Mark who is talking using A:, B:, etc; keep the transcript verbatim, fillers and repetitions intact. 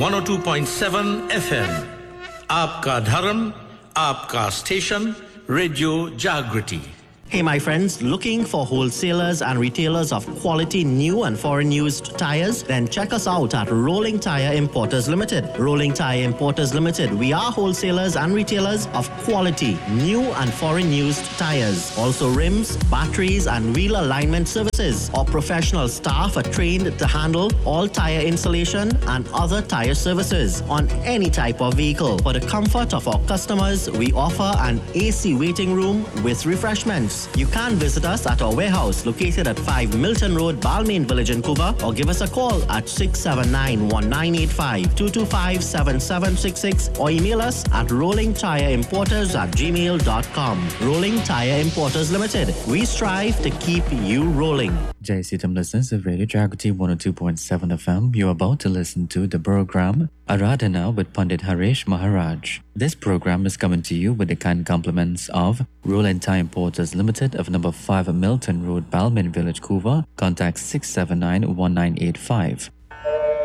A: one oh two point seven F M. आपका धर्म, आपका स्टेशन, रेडियो जागृति.
B: Hey my friends, looking for wholesalers and retailers of quality new and foreign used tires? Then check us out at Rolling Tire Importers Limited. Rolling Tire Importers Limited. We are wholesalers and retailers of quality new and foreign used tires. Also rims, batteries and wheel alignment services. Our professional staff are trained to handle all tire installation and other tire services on any type of vehicle. For the comfort of our customers, we offer an A C waiting room with refreshments. You can visit us at our warehouse located at five Milton Road, Balmain Village in Cuba, or give us a call at six seven nine, one nine eight five, two two five, seven seven six six or email us at rolling tire importers at gmail dot com. Rolling Tire Importers Limited. We strive to keep you rolling.
C: J C T M listeners of Radio Jagrati one oh two point seven F M, you're about to listen to the program Aradhana with Pandit Harish Maharaj. This program is coming to you with the kind compliments of Rolling Tire Importers Limited of number five Milton Road, Balmain Village, Cuba. Contact six seven nine, one nine eight five.